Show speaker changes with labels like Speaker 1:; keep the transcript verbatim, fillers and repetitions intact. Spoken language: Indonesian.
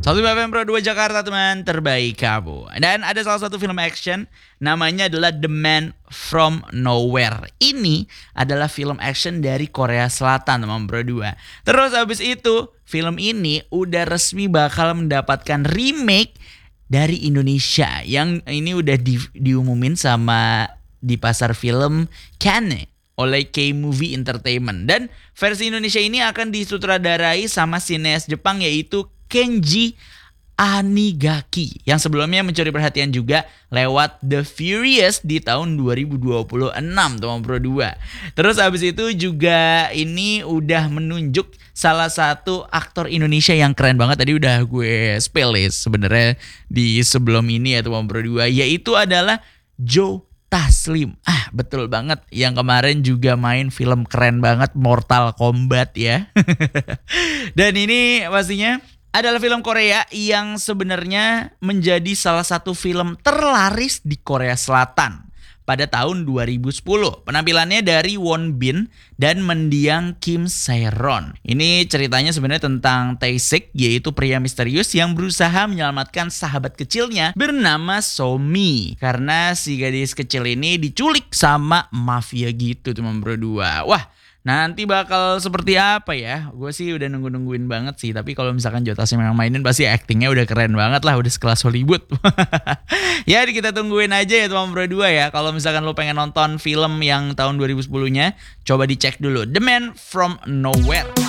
Speaker 1: satu F M Pro dua Jakarta teman terbaik kamu. Dan ada salah satu film action namanya adalah The Man From Nowhere. Ini adalah film action dari Korea Selatan teman Pro dua. Terus habis itu film ini udah resmi bakal mendapatkan remake dari Indonesia. Yang ini udah di, diumumin sama di pasar film Cannes oleh K-Movie Entertainment. Dan versi Indonesia ini akan disutradarai sama sineas Jepang yaitu Kenji Anigaki yang sebelumnya mencuri perhatian juga lewat The Furious di tahun dua ribu dua puluh enam teman Pro dua. Terus habis itu juga ini udah menunjuk salah satu aktor Indonesia yang keren banget, tadi udah gue spill sebenarnya di sebelum ini ya teman Pro dua, yaitu adalah Joe Taslim. Ah, betul banget. Yang kemarin juga main film keren banget Mortal Kombat ya. Dan ini pastinya adalah film Korea yang sebenarnya menjadi salah satu film terlaris di Korea Selatan pada tahun dua ribu sepuluh. Penampilannya dari Won Bin dan mendiang Kim Se-ron. Ini ceritanya sebenarnya tentang Tae-sik, yaitu pria misterius yang berusaha menyelamatkan sahabat kecilnya bernama Somi. Karena si gadis kecil ini diculik sama mafia gitu teman Bro dua. Wah, nanti bakal seperti apa ya? Gue sih udah nunggu-nungguin banget sih. Tapi kalau misalkan Joe Taslim yang mainin pasti actingnya udah keren banget lah. Udah sekelas Hollywood. Ya kita tungguin aja ya teman Bro dua ya. Kalau misalkan lo pengen nonton film yang tahun dua ribu sepuluh-nya, coba dicek dulu The Man From Nowhere.